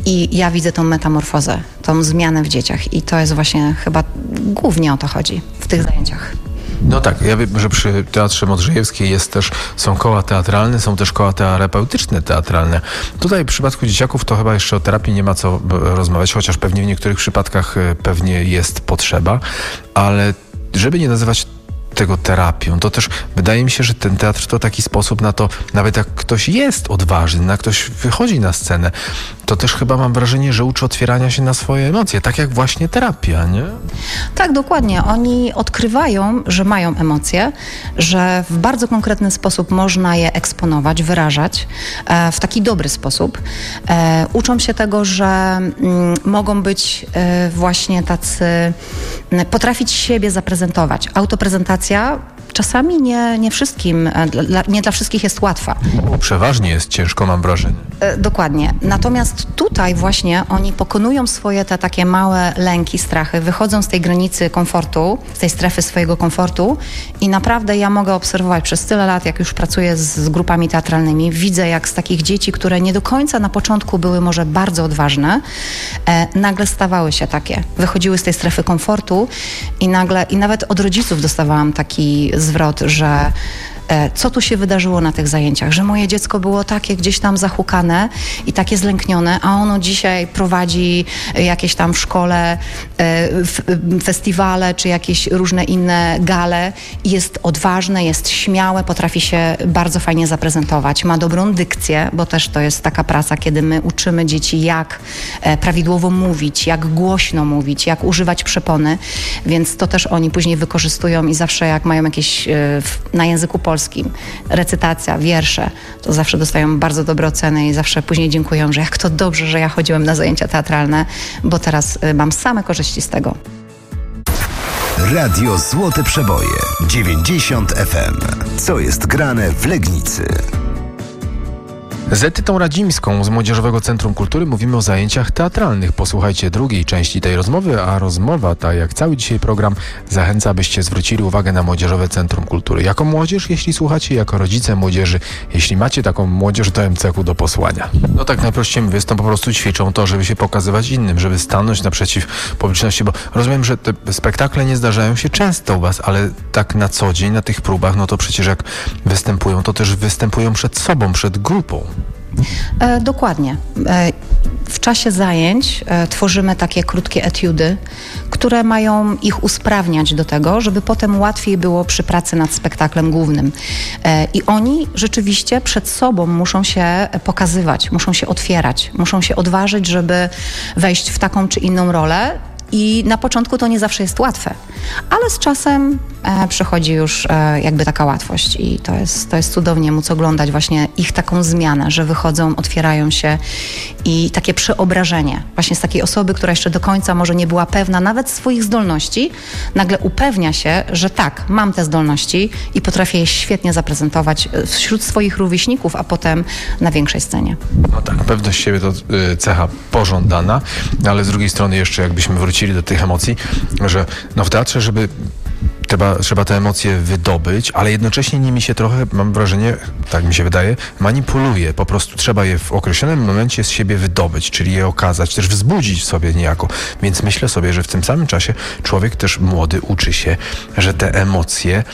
i ja widzę tą metamorfozę, tą zmianę w dzieciach i to jest właśnie chyba głównie o to chodzi w tych zajęciach. No tak, ja wiem, że przy Teatrze Modrzejewskiej jest też, są koła teatralne, są też koła terapeutyczne teatralne. Tutaj w przypadku dzieciaków to chyba jeszcze o terapii nie ma co rozmawiać, chociaż pewnie w niektórych przypadkach pewnie jest potrzeba, ale żeby nie nazywać tego terapią, to też wydaje mi się, że ten teatr to taki sposób na to, nawet jak ktoś jest odważny, na ktoś wychodzi na scenę, to też chyba mam wrażenie, że uczy otwierania się na swoje emocje, tak jak właśnie terapia, nie? Tak, dokładnie. Oni odkrywają, że mają emocje, że w bardzo konkretny sposób można je eksponować, wyrażać e, w taki dobry sposób. E, uczą się tego, że mm, mogą być e, właśnie tacy, m, potrafić siebie zaprezentować. Autoprezentacja czasami nie, nie wszystkim, dla, nie dla wszystkich jest łatwa. Przeważnie jest ciężko, mam wrażenie. E, dokładnie. Natomiast tutaj właśnie oni pokonują swoje te takie małe lęki, strachy, wychodzą z tej granicy komfortu, z tej strefy swojego komfortu i naprawdę ja mogę obserwować przez tyle lat, jak już pracuję z, z grupami teatralnymi, widzę jak z takich dzieci, które nie do końca na początku były może bardzo odważne, e, nagle stawały się takie. Wychodziły z tej strefy komfortu i nagle, i nawet od rodziców dostawałam taki zwrot, że e, co tu się wydarzyło na tych zajęciach, że moje dziecko było takie gdzieś tam zahukane i takie zlęknione, a ono dzisiaj prowadzi jakieś tam w szkole e, f, festiwale czy jakieś różne inne gale i jest odważne, jest śmiałe, potrafi się bardzo fajnie zaprezentować, ma dobrą dykcję, bo też to jest taka praca, kiedy my uczymy dzieci jak e, prawidłowo mówić, jak głośno mówić, jak używać przepony, więc to też oni później wykorzystują i zawsze jak mają jakieś e, w, na języku polskim recytacja, wiersze, to zawsze dostają bardzo dobre oceny i zawsze później dziękują, że jak to dobrze, że ja chodziłem na zajęcia teatralne, bo teraz y, mam same korzyści z tego. Radio Złote Przeboje dziewięćdziesiąt F M. Co jest grane w Legnicy? Z Edytą Radzimską z Młodzieżowego Centrum Kultury mówimy o zajęciach teatralnych. Posłuchajcie drugiej części tej rozmowy, a rozmowa ta, jak cały dzisiaj program, zachęca, byście zwrócili uwagę na Młodzieżowe Centrum Kultury. Jako młodzież, jeśli słuchacie, jako rodzice młodzieży, jeśli macie taką młodzież do M C K-u do posłania. No tak najprościej mówiąc, to po prostu ćwiczą to, żeby się pokazywać innym, żeby stanąć naprzeciw publiczności, bo rozumiem, że te spektakle nie zdarzają się często u was, ale tak na co dzień, na tych próbach, no to przecież jak występują, to też występują przed sobą, przed grupą. E, dokładnie. E, w czasie zajęć e, tworzymy takie krótkie etiudy, które mają ich usprawniać do tego, żeby potem łatwiej było przy pracy nad spektaklem głównym. E, I oni rzeczywiście przed sobą muszą się pokazywać, muszą się otwierać, muszą się odważyć, żeby wejść w taką czy inną rolę. I na początku to nie zawsze jest łatwe, ale z czasem e, przychodzi już e, jakby taka łatwość i to jest, to jest cudownie móc oglądać właśnie ich taką zmianę, że wychodzą, otwierają się i takie przeobrażenie właśnie z takiej osoby, która jeszcze do końca może nie była pewna nawet swoich zdolności, nagle upewnia się, że tak, mam te zdolności i potrafię je świetnie zaprezentować wśród swoich rówieśników, a potem na większej scenie. No tak, pewność siebie to y, cecha pożądana, ale z drugiej strony jeszcze jakbyśmy wrócili do tych emocji, że no w teatrze, żeby trzeba, trzeba te emocje wydobyć, ale jednocześnie nimi się trochę, mam wrażenie, tak mi się wydaje, manipuluje. Po prostu trzeba je w określonym momencie z siebie wydobyć, czyli je okazać, też wzbudzić w sobie niejako. Więc myślę sobie, że w tym samym czasie człowiek też młody uczy się, że te emocje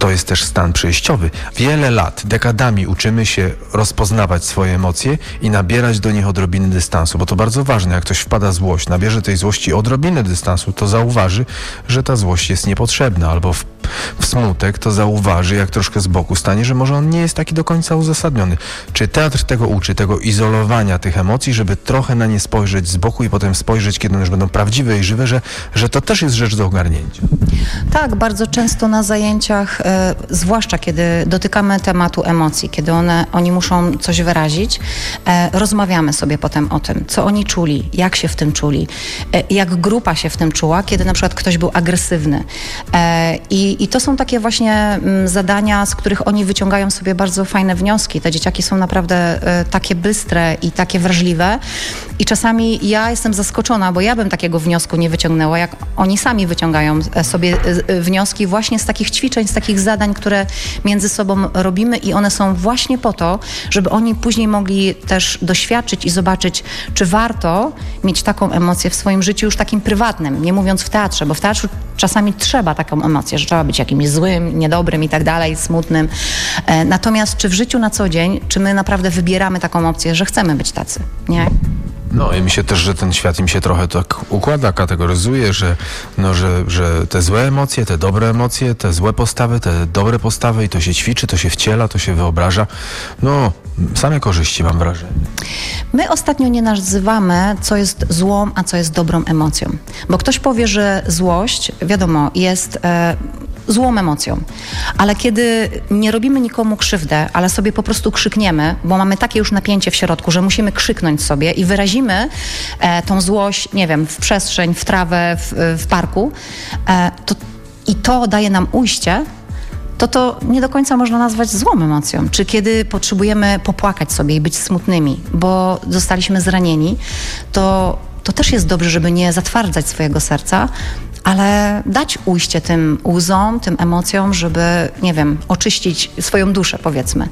to jest też stan przejściowy. Wiele lat, dekadami uczymy się rozpoznawać swoje emocje i nabierać do nich odrobiny dystansu, bo to bardzo ważne. Jak ktoś wpada w złość, nabierze tej złości odrobinę dystansu, to zauważy, że ta złość jest niepotrzebna, albo w, w smutek to zauważy, jak troszkę z boku stanie, że może on nie jest taki do końca uzasadniony. Czy teatr tego uczy, tego izolowania tych emocji, żeby trochę na nie spojrzeć z boku i potem spojrzeć, kiedy one już będą prawdziwe i żywe, że, że to też jest rzecz do ogarnięcia. Tak, bardzo często na zajęciach, e, zwłaszcza kiedy dotykamy tematu emocji, kiedy one, oni muszą coś wyrazić, e, rozmawiamy sobie potem o tym, co oni czuli, jak się w tym czuli, e, jak grupa się w tym czuła, kiedy na przykład ktoś był agresywny. E, i, I to są takie właśnie m, zadania, z których oni wyciągają sobie bardzo fajne wnioski. Te dzieciaki są naprawdę e, takie bystre i takie wrażliwe i czasami ja jestem zaskoczona, bo ja bym takiego wniosku nie wyciągnęła, jak oni sami wyciągają sobie wnioski właśnie z takich ćwiczeń, z takich zadań, które między sobą robimy i one są właśnie po to, żeby oni później mogli też doświadczyć i zobaczyć, czy warto mieć taką emocję w swoim życiu już takim prywatnym, nie mówiąc w teatrze, bo w teatrze czasami trzeba taką emocję, że trzeba być jakimś złym, niedobrym i tak dalej, smutnym. Natomiast czy w życiu na co dzień, czy my naprawdę wybieramy taką opcję, że chcemy być tacy, nie? No i mi się też, że ten świat im się trochę tak układa, kategoryzuje, że, no, że, że te złe emocje, te dobre emocje, te złe postawy, te dobre postawy i to się ćwiczy, to się wciela, to się wyobraża. No, same korzyści mam wrażenie. My ostatnio nie nazywamy, co jest złą, a co jest dobrą emocją. Bo ktoś powie, że złość, wiadomo, jest e, złą emocją. Ale kiedy nie robimy nikomu krzywdę, ale sobie po prostu krzykniemy, bo mamy takie już napięcie w środku, że musimy krzyknąć sobie i wyrazimy e, tą złość, nie wiem, w przestrzeń, w trawę, w, w parku, e, to, i to daje nam ujście, to to nie do końca można nazwać złą emocją. Czy kiedy potrzebujemy popłakać sobie i być smutnymi, bo zostaliśmy zranieni, to, to też jest dobrze, żeby nie zatwardzać swojego serca, ale dać ujście tym łzom, tym emocjom, żeby, nie wiem, oczyścić swoją duszę, powiedzmy.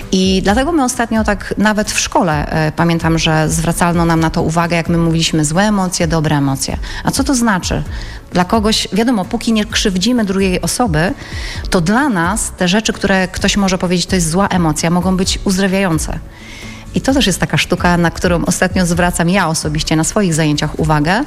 I dlatego my ostatnio tak nawet w szkole e, pamiętam, że zwracano nam na to uwagę, jak my mówiliśmy złe emocje, dobre emocje. A co to znaczy? Dla kogoś, wiadomo, póki nie krzywdzimy drugiej osoby, to dla nas te rzeczy, które ktoś może powiedzieć, to jest zła emocja, mogą być uzdrawiające. I to też jest taka sztuka, na którą ostatnio zwracam ja osobiście na swoich zajęciach uwagę,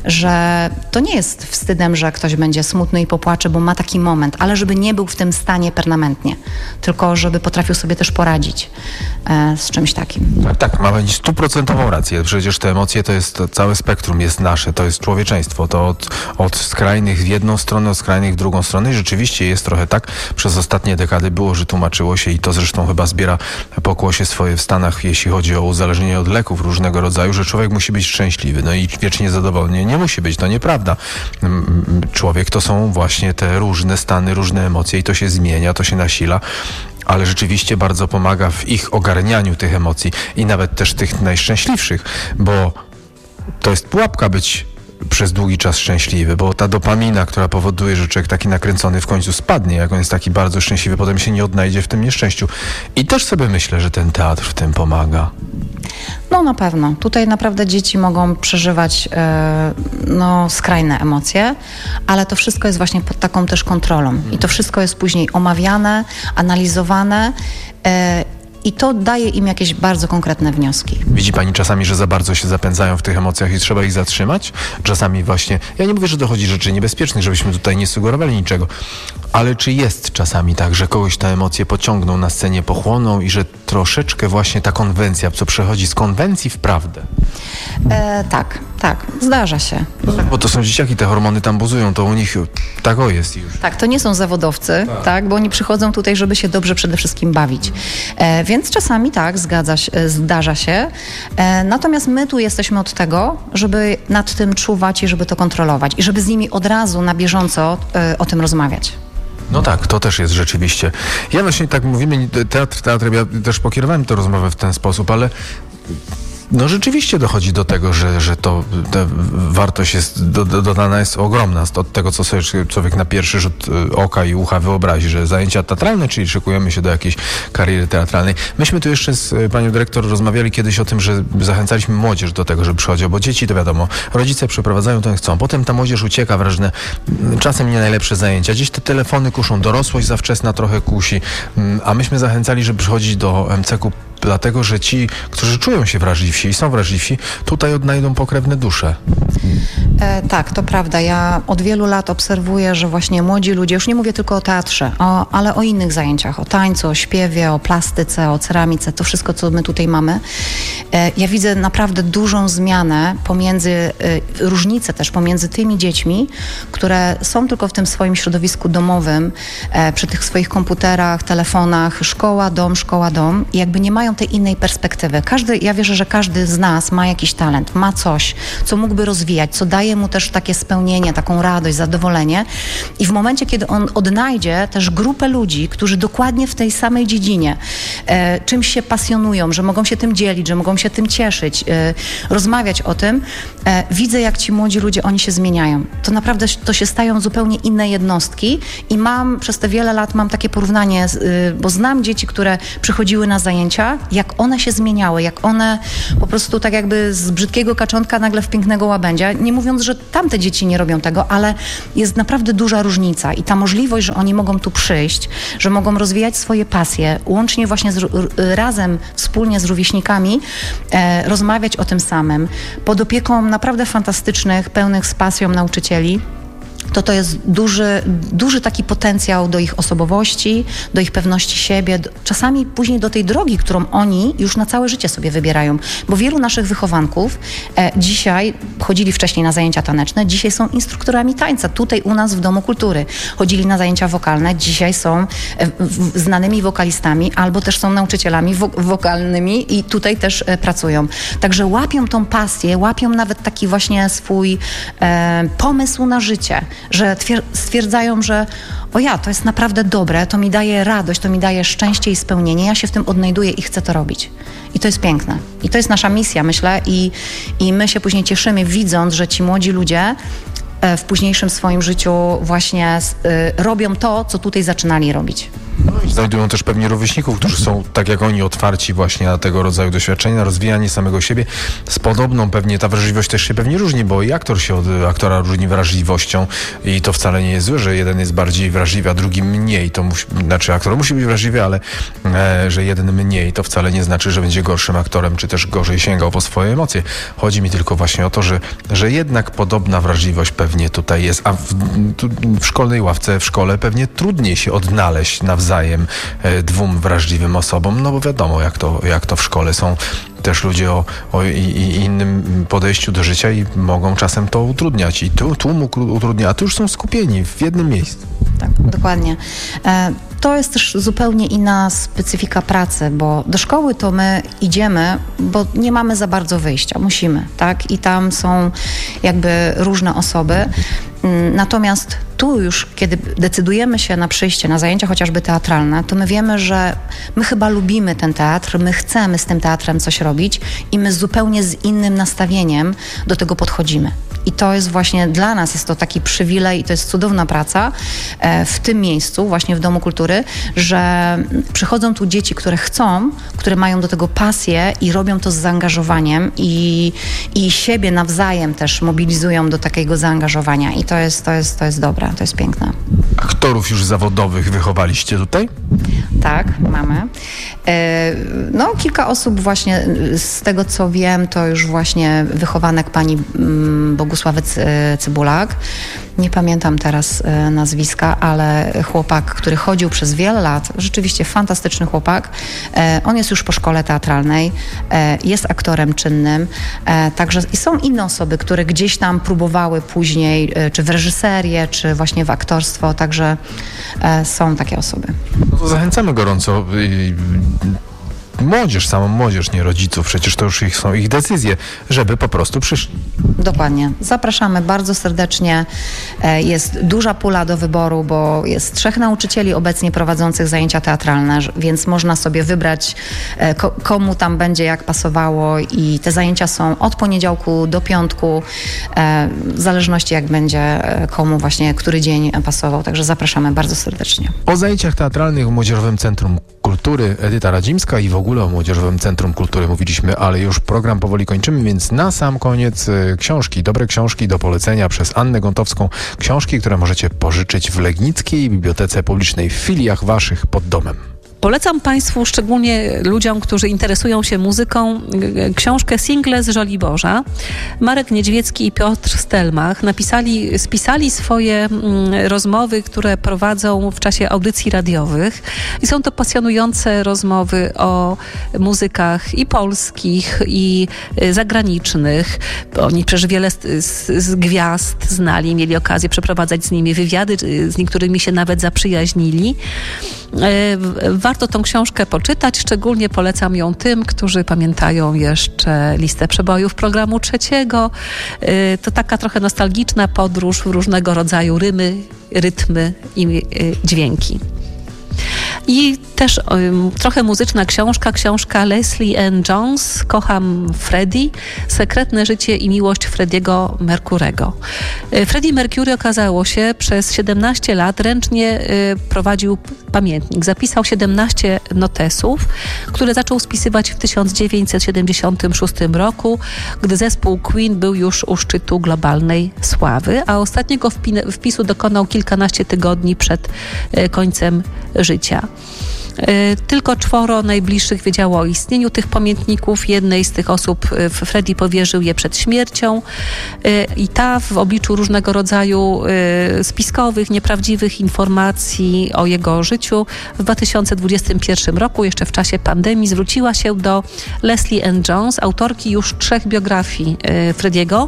że to nie jest wstydem, że ktoś będzie smutny i popłacze, bo ma taki moment, ale żeby nie był w tym stanie permanentnie, tylko żeby potrafił sobie też poradzić e, z czymś takim. Tak, tak, ma pani stuprocentową rację. Przecież te emocje to jest, to całe spektrum jest nasze, to jest człowieczeństwo. To od, od skrajnych w jedną stronę, od skrajnych w drugą stronę. I rzeczywiście jest trochę tak, przez ostatnie dekady było, że tłumaczyło się i to zresztą chyba zbiera pokłosie swoje w Stanach, jeśli chodzi o uzależnienie od leków różnego rodzaju, że człowiek musi być szczęśliwy, no i wiecznie zadowolony. Nie musi być, to nieprawda. Człowiek to są właśnie te różne stany, różne emocje i to się zmienia, to się nasila, ale rzeczywiście bardzo pomaga w ich ogarnianiu tych emocji i nawet też tych najszczęśliwszych, bo to jest pułapka być przez długi czas szczęśliwy, bo ta dopamina, która powoduje, że człowiek taki nakręcony w końcu spadnie, jak on jest taki bardzo szczęśliwy, potem się nie odnajdzie w tym nieszczęściu. I też sobie myślę, że ten teatr w tym pomaga. No na pewno. Tutaj naprawdę dzieci mogą przeżywać e, no, skrajne emocje, ale to wszystko jest właśnie pod taką też kontrolą. I to wszystko jest później omawiane, analizowane e, i to daje im jakieś bardzo konkretne wnioski. Widzi pani czasami, że za bardzo się zapędzają w tych emocjach i trzeba ich zatrzymać? Czasami właśnie, ja nie mówię, że dochodzi rzeczy niebezpiecznych, żebyśmy tutaj nie sugerowali niczego, ale czy jest czasami tak, że kogoś te emocje pociągną na scenie, pochłoną i że troszeczkę właśnie ta konwencja, co przechodzi z konwencji w prawdę? E, tak, tak, zdarza się. No tak, bo to są dzieciaki, te hormony tam buzują, to u nich tak o jest już. Tak, to nie są zawodowcy, tak, tak bo oni przychodzą tutaj, żeby się dobrze przede wszystkim bawić. E, więc czasami tak, zgadza się, zdarza się. E, natomiast my tu jesteśmy od tego, żeby nad tym czuwać i żeby to kontrolować i żeby z nimi od razu na bieżąco e, o tym rozmawiać. No tak, to też jest rzeczywiście. Ja właśnie tak mówimy, teatr, teatr, ja też pokierowałem tę rozmowę w ten sposób, ale No rzeczywiście dochodzi do tego, że, że to ta wartość jest do, do, dodana jest ogromna od tego, co sobie człowiek na pierwszy rzut oka i ucha wyobrazi, że zajęcia teatralne, czyli szykujemy się do jakiejś kariery teatralnej. Myśmy tu jeszcze z panią dyrektor rozmawiali kiedyś o tym, że zachęcaliśmy młodzież do tego, żeby przychodziła, bo dzieci to wiadomo, rodzice przeprowadzają to, chcą. Potem ta młodzież ucieka w różne, czasem nie najlepsze zajęcia. Gdzieś te telefony kuszą, dorosłość za wczesna trochę kusi, a myśmy zachęcali, żeby przychodzić do em ce ku dlatego, że ci, którzy czują się wrażliwsi i są wrażliwsi, tutaj odnajdą pokrewne dusze. E, tak, to prawda. Ja od wielu lat obserwuję, że właśnie młodzi ludzie, już nie mówię tylko o teatrze, o, ale o innych zajęciach, o tańcu, o śpiewie, o plastyce, o ceramice, to wszystko, co my tutaj mamy. E, ja widzę naprawdę dużą zmianę pomiędzy, e, różnicę też pomiędzy tymi dziećmi, które są tylko w tym swoim środowisku domowym, e, przy tych swoich komputerach, telefonach, szkoła, dom, szkoła, dom i jakby nie mają tej innej perspektywy. Każdy, ja wierzę, że każdy z nas ma jakiś talent, ma coś, co mógłby rozwijać, co daje mu też takie spełnienie, taką radość, zadowolenie. I w momencie, kiedy on odnajdzie też grupę ludzi, którzy dokładnie w tej samej dziedzinie e, czymś się pasjonują, że mogą się tym dzielić, że mogą się tym cieszyć, e, rozmawiać o tym, e, widzę, jak ci młodzi ludzie, oni się zmieniają. To naprawdę to się stają zupełnie inne jednostki i mam przez te wiele lat mam takie porównanie, z, y, bo znam dzieci, które przychodziły na zajęcia, jak one się zmieniały, jak one po prostu tak jakby z brzydkiego kaczątka nagle w pięknego łabędzia. Nie mówiąc, że tamte dzieci nie robią tego, ale jest naprawdę duża różnica i ta możliwość, że oni mogą tu przyjść, że mogą rozwijać swoje pasje, łącznie właśnie z, razem, wspólnie z rówieśnikami, e, rozmawiać o tym samym, pod opieką naprawdę fantastycznych, pełnych z pasją nauczycieli, to to jest duży, duży taki potencjał do ich osobowości, do ich pewności siebie, do, czasami później do tej drogi, którą oni już na całe życie sobie wybierają. Bo wielu naszych wychowanków e, dzisiaj chodzili wcześniej na zajęcia taneczne, dzisiaj są instruktorami tańca, tutaj u nas w Domu Kultury. Chodzili na zajęcia wokalne, dzisiaj są e, w, znanymi wokalistami albo też są nauczycielami wo, wokalnymi i tutaj też e, pracują. Także łapią tą pasję, łapią nawet taki właśnie swój e, pomysł na życie, że stwierdzają, że o ja, to jest naprawdę dobre, to mi daje radość, to mi daje szczęście i spełnienie, ja się w tym odnajduję i chcę to robić. I to jest piękne. I to jest nasza misja, myślę, i, i my się później cieszymy, widząc, że ci młodzi ludzie w późniejszym swoim życiu właśnie y, robią to, co tutaj zaczynali robić. No i znajdują też pewnie rówieśników, którzy są tak jak oni otwarci właśnie na tego rodzaju doświadczenia, na rozwijanie samego siebie. Z podobną pewnie ta wrażliwość też się pewnie różni, bo i aktor się od aktora różni wrażliwością i to wcale nie jest złe, że jeden jest bardziej wrażliwy, a drugi mniej. To musi, znaczy aktor musi być wrażliwy, ale e, że jeden mniej, to wcale nie znaczy, że będzie gorszym aktorem, czy też gorzej sięgał po swoje emocje. Chodzi mi tylko właśnie o to, że, że jednak podobna wrażliwość pewnie tutaj jest, a w, tu, w szkolnej ławce, w szkole pewnie trudniej się odnaleźć nawzajem e, dwóm wrażliwym osobom, no bo wiadomo, jak to, jak to w szkole są też ludzie o, o i, i innym podejściu do życia i mogą czasem to utrudniać. I tu tłum utrudnia, a tu już są skupieni w jednym miejscu. Tak, dokładnie. E, to jest też zupełnie inna specyfika pracy, bo do szkoły to my idziemy, bo nie mamy za bardzo wyjścia. Musimy, tak? I tam są jakby różne osoby. Natomiast tu już, kiedy decydujemy się na przyjście na zajęcia chociażby teatralne, to my wiemy, że my chyba lubimy ten teatr, my chcemy z tym teatrem coś robić i my zupełnie z innym nastawieniem do tego podchodzimy. I to jest właśnie dla nas, jest to taki przywilej i to jest cudowna praca e, w tym miejscu, właśnie w Domu Kultury, że przychodzą tu dzieci, które chcą, które mają do tego pasję i robią to z zaangażowaniem i, i siebie nawzajem też mobilizują do takiego zaangażowania. I to jest, to jest, to jest dobre, to jest piękne. Aktorów już zawodowych wychowaliście tutaj? Tak, mamy. E, no, kilka osób właśnie, z tego co wiem, to już właśnie wychowanek pani mm, Bogusławy Cybulak. Nie pamiętam teraz e, nazwiska, ale chłopak, który chodził przez wiele lat, rzeczywiście fantastyczny chłopak. E, on jest już po szkole teatralnej, e, jest aktorem czynnym, e, także i są inne osoby, które gdzieś tam próbowały później, e, czy w reżyserię, czy właśnie w aktorstwo, także e, są takie osoby. No to zachęcamy gorąco. młodzież, samą młodzież, nie rodziców, przecież to już ich, są ich decyzje, żeby po prostu przyszli. Dokładnie. Zapraszamy bardzo serdecznie. E, Jest duża pula do wyboru, bo jest trzech nauczycieli obecnie prowadzących zajęcia teatralne, ż- więc można sobie wybrać, e, ko- komu tam będzie jak pasowało i te zajęcia są od poniedziałku do piątku, e, w zależności jak będzie e, komu właśnie, który dzień pasował. Także zapraszamy bardzo serdecznie. O zajęciach teatralnych w Młodzieżowym Centrum Kultury Edyta Radzimska i w ogóle o Młodzieżowym Centrum Kultury mówiliśmy, ale już program powoli kończymy, więc na sam koniec y, książki, dobre książki do polecenia przez Annę Gątowską. Książki, które możecie pożyczyć w Legnickiej Bibliotece Publicznej w filiach waszych pod domem. Polecam Państwu, szczególnie ludziom, którzy interesują się muzyką, książkę Single z Żoliborza. Marek Niedźwiecki i Piotr Stelmach napisali, spisali swoje mm, rozmowy, które prowadzą w czasie audycji radiowych. I są to pasjonujące rozmowy o muzykach i polskich, i y, zagranicznych. Oni przecież wiele z, z, z gwiazd znali, mieli okazję przeprowadzać z nimi wywiady, z niektórymi się nawet zaprzyjaźnili. Y, Warto tą książkę poczytać, szczególnie polecam ją tym, którzy pamiętają jeszcze listę przebojów programu trzeciego. To taka trochę nostalgiczna podróż w różnego rodzaju rymy, rytmy i dźwięki. I też um, trochę muzyczna książka, książka Leslie Ann Jones, Kocham Freddie, Sekretne życie i miłość Frediego Mercurego. Freddie Mercury, okazało się, przez siedemnaście lat ręcznie y, prowadził pamiętnik. Zapisał siedemnaście notesów, które zaczął spisywać w tysiąc dziewięćset siedemdziesiątym szóstym roku, gdy zespół Queen był już u szczytu globalnej sławy, a ostatniego wpin- wpisu dokonał kilkanaście tygodni przed y, końcem życia. Tylko czworo najbliższych wiedziało o istnieniu tych pamiętników. Jednej z tych osób Freddie powierzył je przed śmiercią i ta w obliczu różnego rodzaju spiskowych, nieprawdziwych informacji o jego życiu w dwa tysiące dwudziestym pierwszym roku, jeszcze w czasie pandemii, zwróciła się do Leslie Ann Jones, autorki już trzech biografii Frediego,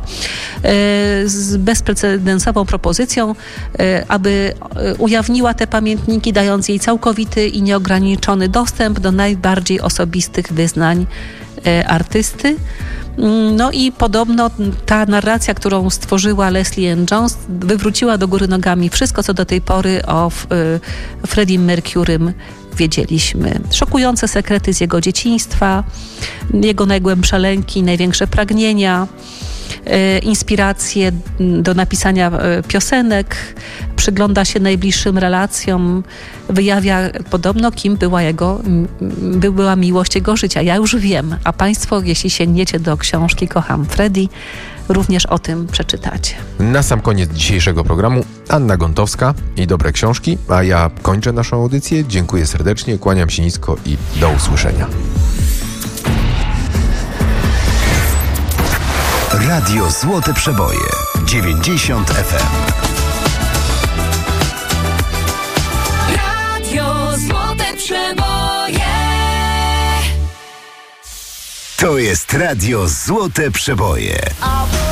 z bezprecedensową propozycją, aby ujawniła te pamiętniki, dając jej całkowity i nieograniczony dostęp do najbardziej osobistych wyznań e, artysty. No i podobno ta narracja, którą stworzyła Leslie Ann Jones, wywróciła do góry nogami wszystko, co do tej pory o e, Freddie Mercurym wiedzieliśmy. Szokujące sekrety z jego dzieciństwa, jego najgłębsze lęki, największe pragnienia, e, inspiracje do napisania e, piosenek, przygląda się najbliższym relacjom, wyjawia podobno, kim była jego, była miłość jego życia. Ja już wiem, a Państwo, jeśli sięgniecie do książki Kocham Freddie, również o tym przeczytacie. Na sam koniec dzisiejszego programu Anna Gątowska i dobre książki, a ja kończę naszą audycję. Dziękuję serdecznie, kłaniam się nisko i do usłyszenia. Radio Złote Przeboje dziewięćdziesiąt F M. Złote Przeboje. To jest Radio Złote Przeboje.